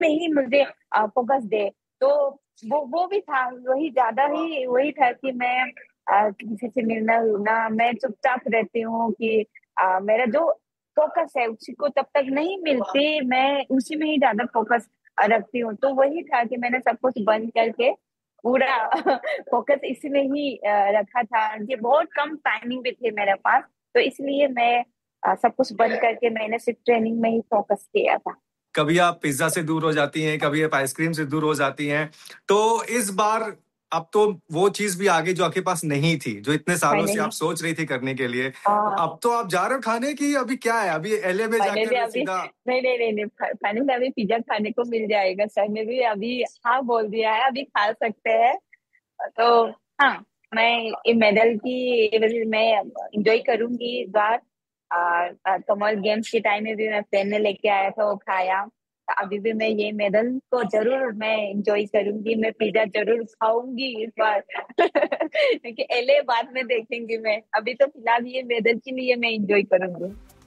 में ही मुझे फोकस दे। तो वो भी था, वही ज्यादा ही वही था कि मैं किसी से मिलना ना, मैं चुपचाप रहती हूँ कि मेरा जो फोकस है उसी को तब तक नहीं मिलती, मैं उसी में ही ज्यादा फोकस रखती हूँ। तो वही था कि मैंने सब कुछ बंद करके पूरा फोकस इसी में ही रखा था। ये बहुत कम टाइमिंग भी थे मेरे पास, तो इसलिए मैं सब कुछ बंद करके मैंने सिर्फ ट्रेनिंग में ही फोकस किया था। कभी आप पिज्जा से दूर हो जाती हैं, कभी आप आइसक्रीम से दूर हो जाती हैं। तो इस बार अब तो वो चीज भी आगे जो आपके पास नहीं थी, जो इतने सालों से आप फाइनली सोच रही थी करने के लिए, तो हाँ, अब तो आप जा रहे हो खाने की। अभी क्या है, अभी एलए में फाइनली जाकर अभी सीधा। नहीं नहीं नहीं नहीं, फाइनली अभी पिज्जा खाने को मिल जाएगा। सर ने भी अभी हाँ बोल दिया है, अभी खा सकते हैं। तो हाँ, मैं ये मेडल की वजह से मैं इंजॉय करूंगी इस बार। कॉमनवेल्थ गेम्स के टाइम में भी मैं फ्रेंड ने लेके आया था, वो खाया। तो अभी भी मैं ये मेडल को जरूर मैं इंजॉय करूंगी, मैं पिज्जा जरूर खाऊंगी इस बार। क्योंकि एले बाद में देखेंगे, मैं अभी तो फिलहाल ये मेडल के लिए मैं इंजॉय करूंगी।